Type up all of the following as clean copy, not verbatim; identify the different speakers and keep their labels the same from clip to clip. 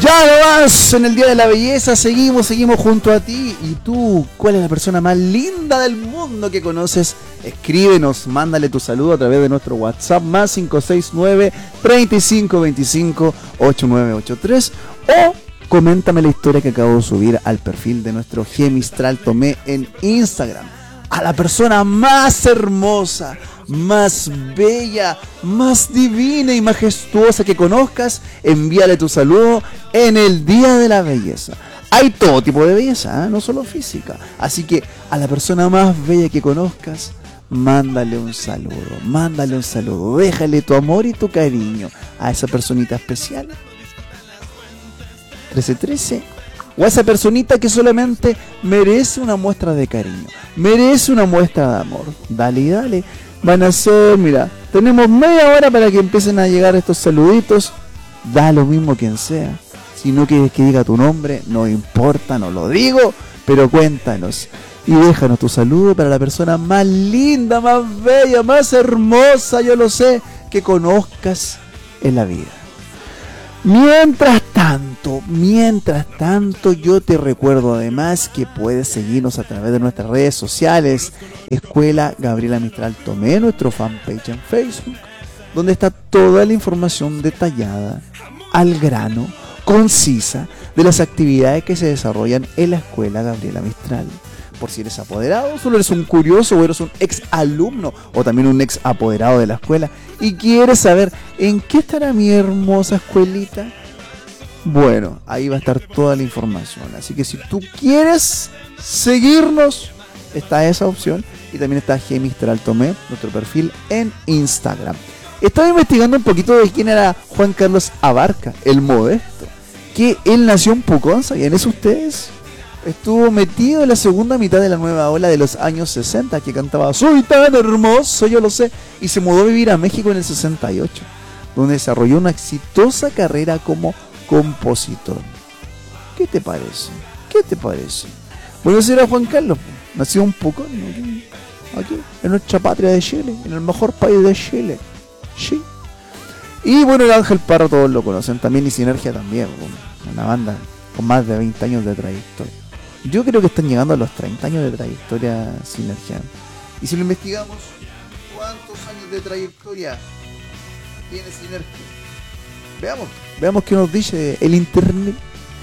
Speaker 1: Ya lo vas, en el Día de la Belleza seguimos junto a ti. ¿Y tú, cuál es la persona más linda del mundo que conoces? Escríbenos, mándale tu saludo a través de nuestro WhatsApp más 569-3525-8983 o coméntame la historia que acabo de subir al perfil de nuestro G Mistral Tomé en Instagram. A la persona más hermosa, más bella, más divina y majestuosa que conozcas, envíale tu saludo en el Día de la Belleza. Hay todo tipo de belleza, ¿eh? No solo física. Así que a la persona más bella que conozcas, mándale un saludo, déjale tu amor y tu cariño a esa personita especial. 1313. O a esa personita que solamente merece una muestra de cariño, merece una muestra de amor. Dale. Van a ser, mira, tenemos media hora para que empiecen a llegar estos saluditos. Da lo mismo quien sea. Si no quieres que diga tu nombre, no importa, no lo digo, pero cuéntanos. Y déjanos tu saludo para la persona más linda, más bella, más hermosa, yo lo sé, que conozcas en la vida. Mientras tanto, yo te recuerdo además que puedes seguirnos a través de nuestras redes sociales, Escuela Gabriela Mistral Tomé, nuestro fanpage en Facebook, donde está toda la información detallada, al grano, concisa, de las actividades que se desarrollan en la Escuela Gabriela Mistral. Por si eres apoderado, solo eres un curioso o eres un ex alumno o también un ex apoderado de la escuela y quieres saber en qué estará mi hermosa escuelita. Bueno, ahí va a estar toda la información. Así que si tú quieres seguirnos, está esa opción. Y también está G Mistral Tomé, nuestro perfil en Instagram. Estaba investigando un poquito de quién era Juan Carlos Abarca, el modesto. Que él nació en Pucón, ¿sabían eso ustedes? Estuvo metido en la segunda mitad de la nueva ola de los años 60, que cantaba "Soy tan hermoso, yo lo sé", y se mudó a vivir a México en el 68, donde desarrolló una exitosa carrera como compositor. ¿Qué te parece? Bueno, ese era Juan Carlos, nació un poco aquí, en nuestra patria de Chile, en el mejor país de Chile. Sí. Y bueno, el Ángel Parra todos lo conocen también, y Sinergia también, una banda con más de 20 años de trayectoria. Yo creo que están llegando a los 30 años de trayectoria Sinergia. Y si lo investigamos, ¿cuántos años de trayectoria tiene Sinergia? Veamos qué nos dice el internet.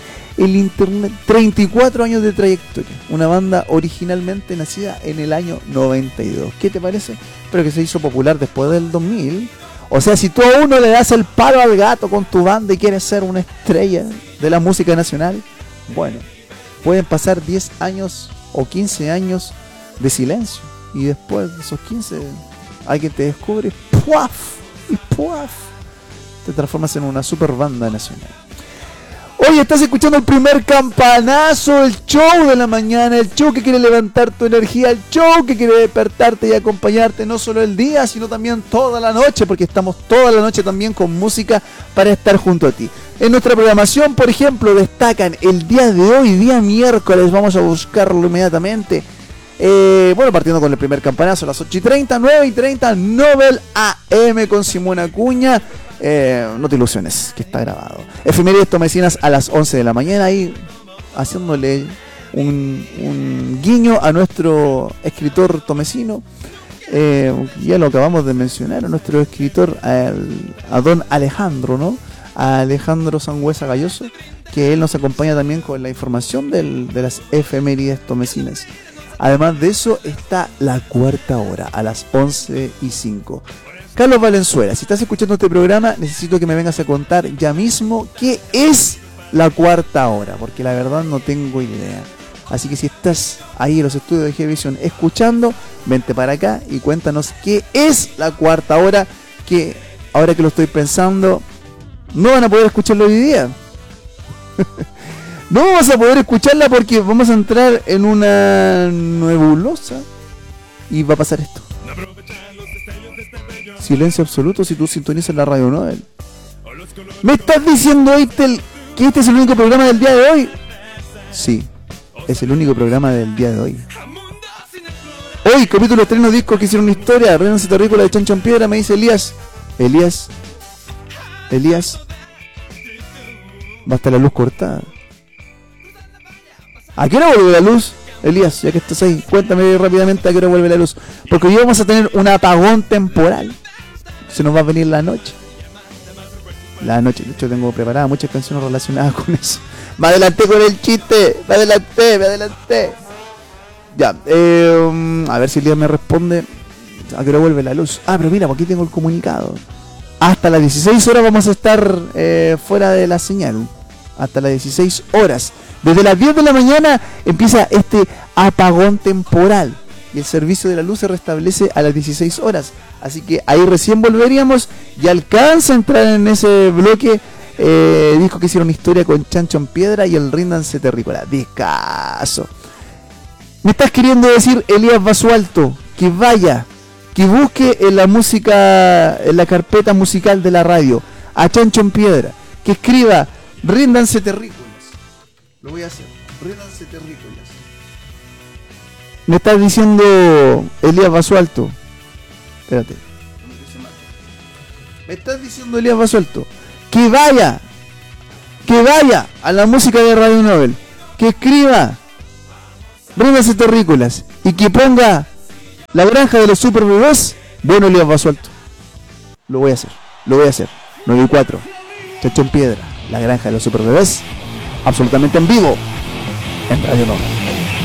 Speaker 1: 34 años de trayectoria. Una banda originalmente nacida en el año 92. ¿Qué te parece? Pero que se hizo popular después del 2000. O sea, si tú a uno le das el palo al gato con tu banda y quieres ser una estrella de la música nacional, bueno, pueden pasar 10 años o 15 años de silencio. Y después de esos 15, alguien te descubre y ¡puaf! Te transformas en una super banda nacional. Hoy estás escuchando el primer campanazo, el show de la mañana, el show que quiere levantar tu energía, el show que quiere despertarte y acompañarte no solo el día, sino también toda la noche, porque estamos toda la noche también con música para estar junto a ti. En nuestra programación, por ejemplo, destacan el día de hoy, día miércoles, vamos a buscarlo inmediatamente. Bueno, partiendo con el primer campanazo a las 8:30, 9:30, Nobel AM con Simón Acuña. No te ilusiones, que está grabado. Efemérides tomecinas a las 11 de la mañana, ahí haciéndole un guiño a nuestro escritor tomecino. Ya lo acabamos de mencionar, a nuestro escritor, a don Alejandro, ¿no? A Alejandro Sangüesa Galloso, que él nos acompaña también con la información de las efemérides tomecinas. Además de eso está la cuarta hora a las 11:05. Carlos Valenzuela, si estás escuchando este programa, necesito que me vengas a contar ya mismo qué es la cuarta hora, porque la verdad no tengo idea. Así que si estás ahí en los estudios de G-Vision escuchando, vente para acá y cuéntanos qué es la cuarta hora, que ahora que lo estoy pensando, no van a poder escucharlo hoy día. No vamos a poder escucharla porque vamos a entrar en una nebulosa y va a pasar esto. Silencio absoluto si tú sintonizas la radio Nobel. ¿Me estás diciendo, Eitel, que este es el único programa del día de hoy? Sí, es el único programa del día de hoy. Hoy, capítulo estreno discos que hicieron historia. Renance Terrícola de Chancho en Piedra, me dice Elías. Va a estar la luz cortada. ¿A qué hora vuelve la luz? Elías, ya que estás ahí, cuéntame rápidamente a qué hora vuelve la luz. Porque hoy vamos a tener un apagón temporal. Se nos va a venir la noche. La noche, de hecho tengo preparadas muchas canciones relacionadas con eso. Me adelanté con el chiste, me adelanté. Ya, a ver si Elías me responde. ¿A qué hora vuelve la luz? Ah, pero mira, aquí tengo el comunicado. Hasta las 16 horas vamos a estar fuera de la señal. Hasta las 16 horas. Desde las 10 de la mañana empieza este apagón temporal. Y el servicio de la luz se restablece a las 16 horas. Así que ahí recién volveríamos. Y alcanza a entrar en ese bloque. Disco que hicieron historia con Chancho en Piedra y el Ríndanse Terrícola. Discaso. Me estás queriendo decir, Elías Basualto, que vaya, que busque en la música, en la carpeta musical de la radio, a Chancho en Piedra, que escriba Ríndanse Terrícolas. Lo voy a hacer, Ríndanse Terrícolas. Me estás diciendo, Elías Basualto, espérate. Me estás diciendo, Elías Basualto, que vaya a la música de Radio Nobel, que escriba Ríndanse Terrícolas y que ponga La Granja de los Super Bebés. Bueno, Elías Basualto, lo voy a hacer. 9 y 4, Chancho en Piedra, La Granja de los Super Bebés, absolutamente en vivo en Radio Nobel.